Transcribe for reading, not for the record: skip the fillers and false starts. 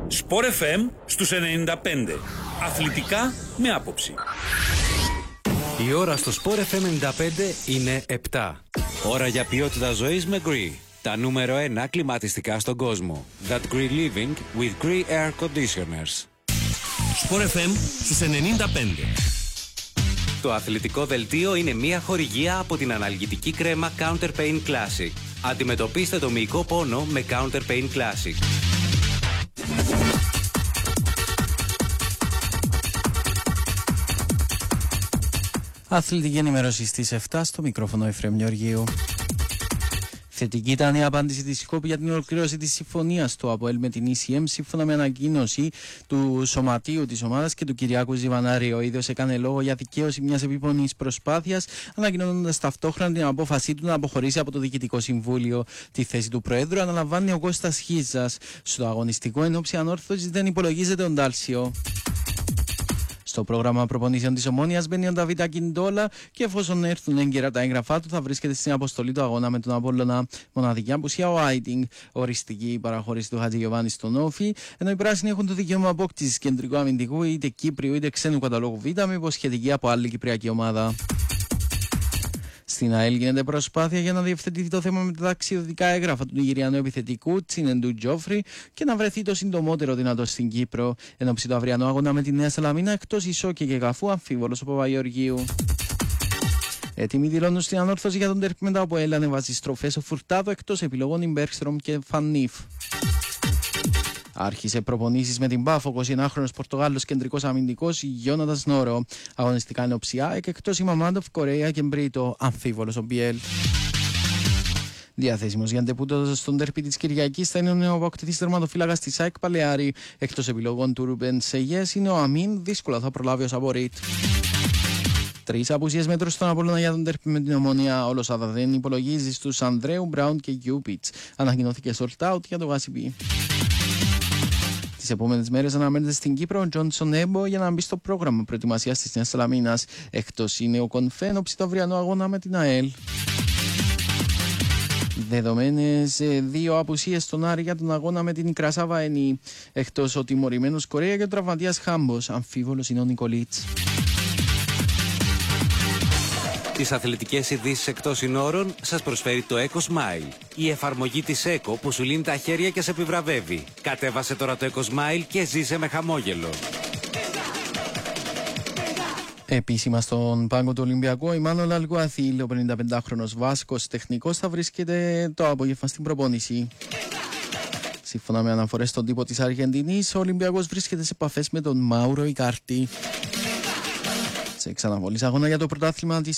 Sport FM στους 95. Αθλητικά με άποψη. Η ώρα στο Sport FM 95 είναι 7. Ώρα για ποιότητα ζωής με Gree. Τα νούμερο 1 κλιματιστικά στον κόσμο. That Gree Living with Gree Air Conditioners. Sport FM στους 95. Το αθλητικό δελτίο είναι μια χορηγία από την αναλγητική κρέμα Counter Pain Classic. Αντιμετωπίστε το μυϊκό πόνο με Counter Pain Classic. Αθλητική ενημέρωση στις 7 στο μικρόφωνο Εφραίμ Γεωργίου. Θετική ήταν η απάντηση της ΣΚΟΠ για την ολοκλήρωση της συμφωνίας του ΑΠΟΕΛ με την ECM, σύμφωνα με ανακοίνωση του σωματείου της ομάδας και του Κυριάκου Ζιβανάρη. Ο ίδιος έκανε λόγο για δικαίωση μιας επίπονης προσπάθειας, ανακοινώνοντας ταυτόχρονα την απόφασή του να αποχωρήσει από το Διοικητικό Συμβούλιο. Τη θέση του Προέδρου αναλαμβάνει ο Κώστας Χίζας. Στο αγωνιστικό ενόψει ανόρθωσης δεν υπολογίζεται ο Ντάλσιο. Στο πρόγραμμα προπονήσεων της Ομόνοιας μπαίνει ο Νταβίτ Ακιντόλα και εφόσον έρθουν έγκαιρα τα έγγραφά του θα βρίσκεται στην αποστολή του αγώνα με τον Απόλλωνα. Μοναδική απουσία ο Άιτινγκ, οριστική παραχώρηση του Χατζηγιοβάνη στον Όφη, ενώ οι πράσινοι έχουν το δικαίωμα απόκτησης κεντρικού αμυντικού είτε Κύπριου είτε ξένου καταλόγου Β με υποσχετική από άλλη κυπριακή ομάδα. Στην ΑΕΛ γίνεται προσπάθεια για να διευθετηθεί το θέμα με τα ταξιδιωτικά έγγραφα του Νιγηριανού επιθετικού Τσίνεντου Τζόφρι και να βρεθεί το συντομότερο δυνατό στην Κύπρο. Εν ώψη του αυριανού αγώνα με τη Νέα Σαλαμίνα, εκτός Ισόκη και Καφού, αμφίβολος ο Παπαγεωργίου. Έτοιμοι δηλώνουν στην ανόρθωση για τον τέρπι μετά από ΑΕΛ ανεβάζει στροφές ο Φουρτάδο, εκτός επιλογών η Μπέρκστρομ και Φανίφ. Άρχισε προπονήσεις με την Πάφο, 21χρονος Πορτογάλος κεντρικός αμυντικός Γιώνατας Νόρο. Αγωνιστικά είναι οψιά, εκτός η Μαμάντοφ, Κορέα και Μπρίτο, αμφίβολος ο Μπιέλ. Διαθέσιμος για ντεπούτο στον τέρπι της Κυριακής θα είναι ο νεοαποκτηθής τερματοφύλακας της ΑΕΚ Παλαιάρη. Εκτός επιλογών του Ρούμπεν Σεγιές είναι ο Αμίν, δύσκολα θα προλάβει ο Σαμπορίτ. 3 απουσίες μέτρους στον Απόλλωνα για τον τέρπι με την Ομόνια. Ο Λοσάδα δεν υπολογίζει στους Ανδρέου, Μπράουν και Γιούπιτς. Ανακοινώθηκε sold out για το Γάσιμπι. Τις επόμενες μέρες αναμένεται στην Κύπρο ο Τζόνσον Έμπο για να μπει στο πρόγραμμα προετοιμασίας της Νέας Σαλαμίνας. Εκτός είναι ο Κονφέν, όψη το αυριανό αγώνα με την ΑΕΛ. Δεδομένες 2 απουσίες στον Άρη για τον αγώνα με την Κρασάβα Ενή. Εκτός ο τιμωρημένος Κορέα και ο τραυματίας Χάμπος, αμφίβολος είναι ο Νικολίτς. Τις αθλητικές ειδήσεις εκτός συνόρων σας προσφέρει το Eco Smile. Η εφαρμογή της Eco που σου λύνει τα χέρια και σε επιβραβεύει. Κατέβασε τώρα το Eco Smile και ζήσε με χαμόγελο. Επίσημα στον πάγκο του Ολυμπιακού, η Μάνολα Αλγκουαθήλ, ο 55χρονος Βάσκος τεχνικός, θα βρίσκεται το απόγευμα στην προπόνηση. Σύμφωνα με αναφορές στον τύπο της Αργεντινής, ο Ολυμπιακός βρίσκεται σε επαφές με τον Μάουρο Ικάρτη. Σε ξαναβολής αγώνα για το πρωτάθλημα της